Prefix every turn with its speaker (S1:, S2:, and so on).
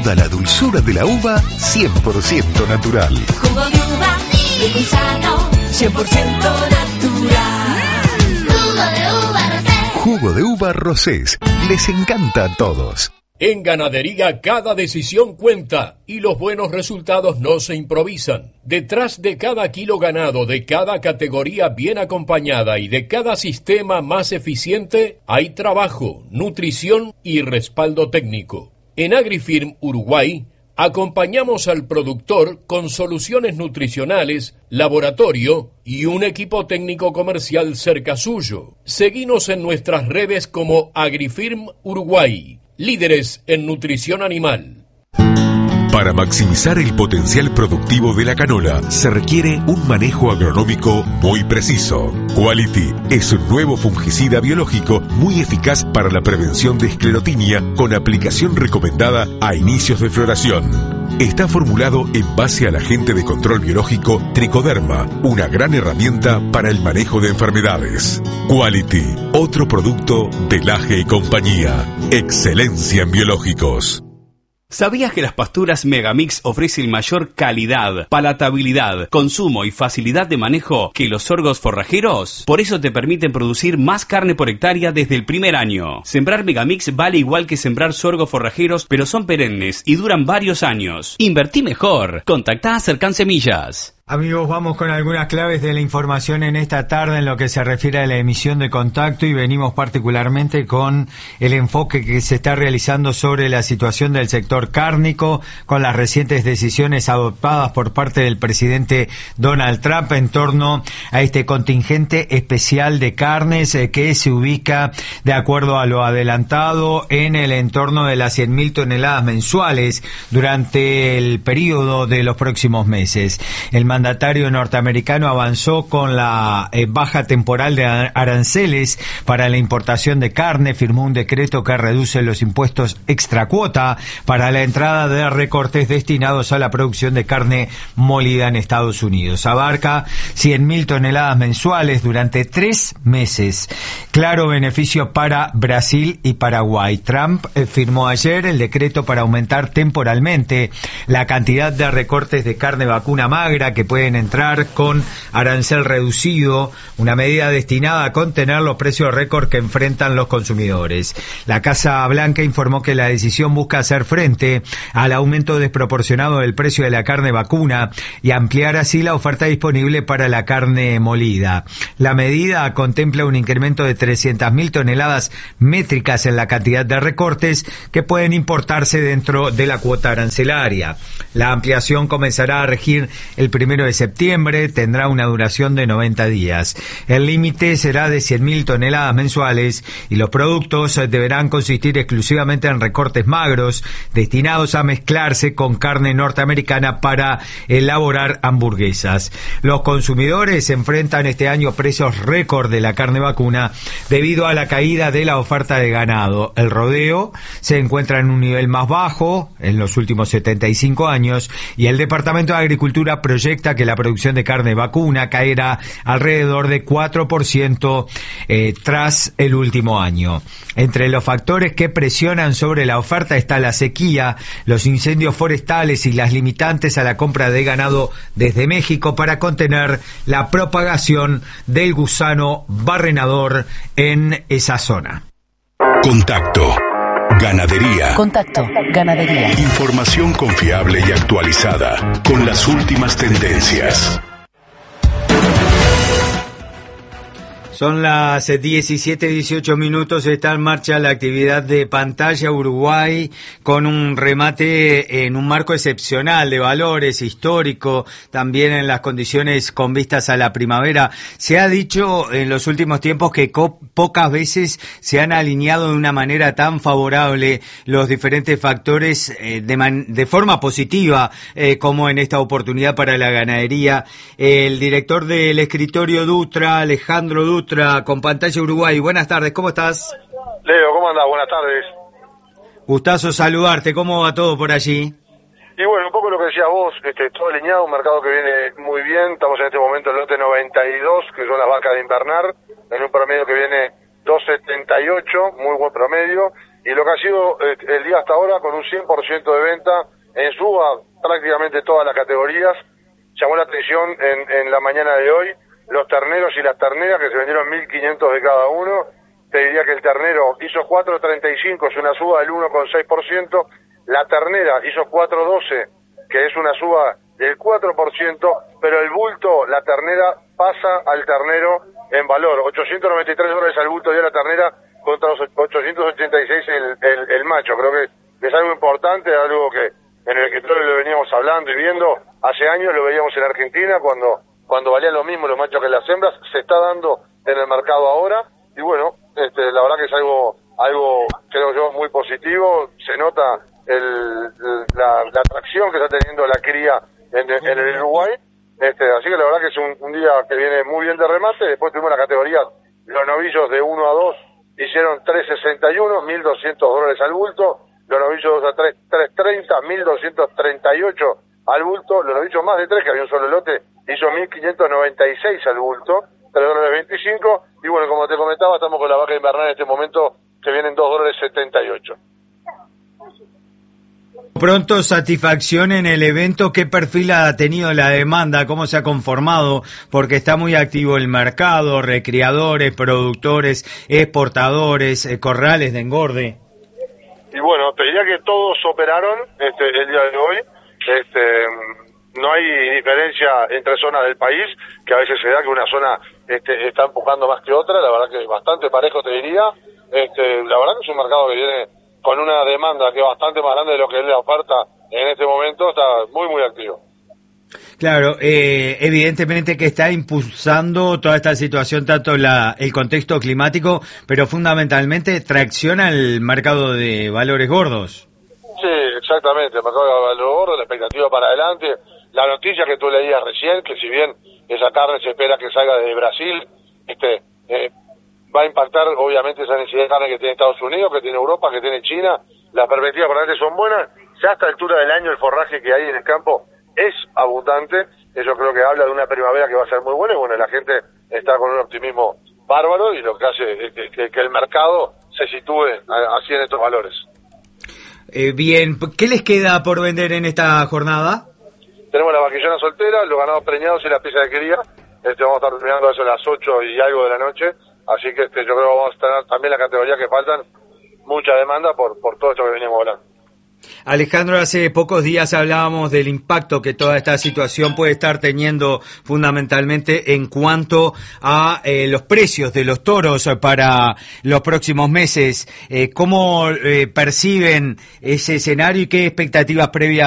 S1: toda la dulzura de la uva 100% natural.
S2: Jugo de uva, y sano, 100% natural. Jugo de uva Rosés.
S1: Jugo de uva Rosés. Les encanta a todos.
S3: En ganadería cada decisión cuenta y los buenos resultados no se improvisan. Detrás de cada kilo ganado, de cada categoría bien acompañada y de cada sistema más eficiente, hay trabajo, nutrición y respaldo técnico. En AgriFirm Uruguay, acompañamos al productor con soluciones nutricionales, laboratorio y un equipo técnico comercial cerca suyo. Seguinos en nuestras redes como AgriFirm Uruguay. Líderes en nutrición animal.
S4: Para maximizar el potencial productivo de la canola, se requiere un manejo agronómico muy preciso. Quality es un nuevo fungicida biológico muy eficaz para la prevención de esclerotinia con aplicación recomendada a inicios de floración. Está formulado en base al agente de control biológico Tricoderma, una gran herramienta para el manejo de enfermedades. Quality, otro producto de Laje y compañía. Excelencia en biológicos.
S5: ¿Sabías que las pasturas Megamix ofrecen mayor calidad, palatabilidad, consumo y facilidad de manejo que los sorgos forrajeros? Por eso te permiten producir más carne por hectárea desde el primer año. Sembrar Megamix vale igual que sembrar sorgos forrajeros, pero son perennes y duran varios años. Invertí mejor. Contactá a Cercan Semillas.
S6: Amigos, vamos con algunas claves de la información en esta tarde en lo que se refiere a la emisión de contacto y venimos particularmente con el enfoque que se está realizando sobre la situación del sector cárnico con las recientes decisiones adoptadas por parte del presidente Donald Trump en torno a este contingente especial de carnes que se ubica, de acuerdo a lo adelantado, en el entorno de las 100.000 toneladas mensuales durante el periodo de los próximos meses. El mandatario norteamericano avanzó con la baja temporal de aranceles para la importación de carne, firmó un decreto que reduce los impuestos extracuota para la entrada de recortes destinados a la producción de carne molida en Estados Unidos. Abarca 100.000 toneladas mensuales durante 3 meses. Claro beneficio para Brasil y Paraguay. Trump firmó ayer el decreto para aumentar temporalmente la cantidad de recortes de carne vacuna magra que pueden entrar con arancel reducido, una medida destinada a contener los precios récord que enfrentan los consumidores. La Casa Blanca informó que la decisión busca hacer frente al aumento desproporcionado del precio de la carne vacuna y ampliar así la oferta disponible para la carne molida. La medida contempla un incremento de 300.000 toneladas métricas en la cantidad de recortes que pueden importarse dentro de la cuota arancelaria. La ampliación comenzará a regir el 1 de septiembre, tendrá una duración de 90 días. El límite será de 100.000 toneladas mensuales y los productos deberán consistir exclusivamente en recortes magros destinados a mezclarse con carne norteamericana para elaborar hamburguesas. Los consumidores enfrentan este año precios récord de la carne vacuna debido a la caída de la oferta de ganado. El rodeo se encuentra en un nivel más bajo en los últimos 75 años y el Departamento de Agricultura proyecta que la producción de carne vacuna caerá alrededor de 4% tras el último año. Entre los factores que presionan sobre la oferta está la sequía, los incendios forestales y las limitantes a la compra de ganado desde México para contener la propagación del gusano barrenador en esa zona.
S4: Contacto. Ganadería.
S7: Contacto. Ganadería.
S4: Información confiable y actualizada con las últimas tendencias.
S6: Son las 17:18 minutos, está en marcha la actividad de Pantalla Uruguay con un remate en un marco excepcional de valores histórico, también en las condiciones con vistas a la primavera. Se ha dicho en los últimos tiempos que pocas veces se han alineado de una manera tan favorable los diferentes factores de forma positiva como en esta oportunidad para la ganadería. El director del escritorio Dutra, Alejandro Dutra, con Pantalla Uruguay. Buenas tardes, ¿cómo estás?
S8: Leo, ¿cómo andás? Buenas tardes.
S6: Gustazo saludarte, ¿cómo va todo por allí?
S8: Y bueno, un poco lo que decías vos, todo alineado, un mercado que viene muy bien. Estamos en este momento en el lote 92, que son las vacas de invernar, en un promedio que viene 2.78, muy buen promedio. y lo que ha sido el día hasta ahora con un 100% de venta en suba prácticamente todas las categorías. Llamó la atención en la mañana de hoy los terneros y las terneras, que se vendieron 1.500 de cada uno. Te diría que el ternero hizo 4.35, es una suba del 1,6%, la ternera hizo 4.12, que es una suba del 4%, pero el bulto, la ternera pasa al ternero en valor, $893 al bulto de la ternera contra los 886 el macho. Creo que es algo importante, algo que en el escritorio lo veníamos hablando y viendo, hace años lo veíamos en Argentina cuando valían lo mismo los machos que las hembras, se está dando en el mercado ahora, y bueno, la verdad que es algo creo yo muy positivo. Se nota la atracción que está teniendo la cría en el Uruguay, así que la verdad que es un día que viene muy bien de remate. Después tuvimos la categoría, los novillos de 1 a 2 hicieron 3.61, $1.200 al bulto, los novillos 2 a 3, 3.30, $1.238 al bulto, los novillos más de 3, que había un solo lote, hizo 1.596 al bulto, $3.25, y bueno, como te comentaba, estamos con la vaca invernal en este momento, que vienen $2.78.
S6: Pronto, satisfacción en el evento. ¿Qué perfil ha tenido la demanda? ¿Cómo se ha conformado? Porque está muy activo el mercado, recriadores, productores, exportadores, corrales de engorde.
S8: Y bueno, te diría que todos operaron el día de hoy. No hay diferencia entre zonas del país, que a veces se da que una zona está empujando más que otra. La verdad que es bastante parejo, te diría. La verdad que es un mercado que viene con una demanda que es bastante más grande de lo que es la oferta en este momento. Está muy, muy activo.
S6: Claro, evidentemente que está impulsando toda esta situación, tanto el contexto climático, pero fundamentalmente tracciona el mercado de valores gordos.
S8: Sí, exactamente, el mercado de valores gordos, la expectativa para adelante. La noticia que tú leías recién, que si bien esa carne se espera que salga de Brasil, va a impactar obviamente esa necesidad de carne que tiene Estados Unidos, que tiene Europa, que tiene China. Las perspectivas para adelante son buenas. Ya a esta altura del año el forraje que hay en el campo es abundante. Eso creo que habla de una primavera que va a ser muy buena, y bueno, la gente está con un optimismo bárbaro, y lo que hace es que el mercado se sitúe así en estos valores.
S6: Bien, ¿qué les queda por vender en esta jornada?
S8: Tenemos la vaquillona soltera, los ganados preñados y la pieza de cría. Vamos a estar terminando eso a las 8 y algo de la noche, así que yo creo que vamos a tener también la categoría que faltan, mucha demanda por todo esto que venimos hablando.
S6: Alejandro, hace pocos días hablábamos del impacto que toda esta situación puede estar teniendo fundamentalmente en cuanto a los precios de los toros para los próximos meses. ¿Cómo perciben ese escenario y qué expectativas previas